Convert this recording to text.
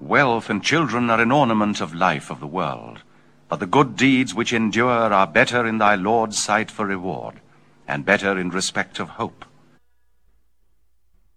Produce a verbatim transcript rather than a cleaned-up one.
Wealth and children are an ornament of life of the world, but the good deeds which endure are better in thy Lord's sight for reward, and better in respect of hope.